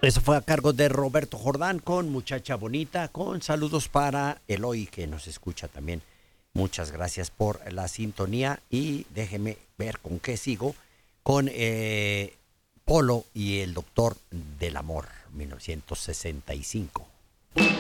Eso fue a cargo de Roberto Jordán con Muchacha Bonita, con saludos para Eloy que nos escucha también. Muchas gracias por la sintonía y déjeme ver con qué sigo. Con Polo y el Doctor del Amor, 1965.